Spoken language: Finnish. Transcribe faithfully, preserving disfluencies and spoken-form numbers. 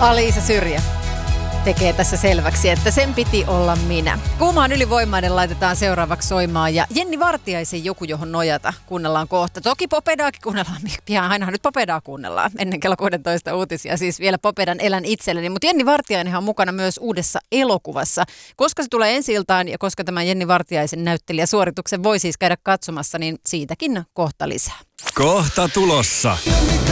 Aliisa Syrjä tekee tässä selväksi, että sen piti olla minä. Kuumaan ylivoimainen laitetaan seuraavaksi soimaan ja Jenni Vartiaisen Joku, johon nojata kuunnellaan kohta. Toki Popedaakin kuunnellaan, pian ainahan nyt Popedaa kuunnellaan ennen kello kuusitoista uutisia, siis vielä Popedan Elän itselleni. Mutta Jenni Vartiainen on mukana myös uudessa elokuvassa. Koska se tulee ensi-iltaan ja koska tämä Jenni Vartiaisen näyttelijäsuorituksen voi siis käydä katsomassa, niin siitäkin kohta lisää. Kohta tulossa.